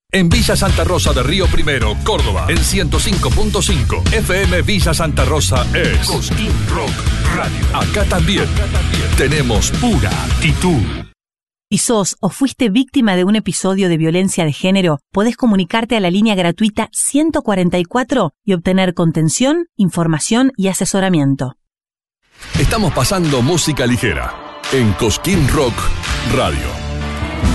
En Villa Santa Rosa de Río Primero, Córdoba, en 105.5. FM Villa Santa Rosa es Cosquín Rock Radio. Acá también tenemos pura actitud. Si sos o fuiste víctima de un episodio de violencia de género, podés comunicarte a la línea gratuita 144 y obtener contención, información y asesoramiento. Estamos pasando música ligera en Cosquín Rock Radio.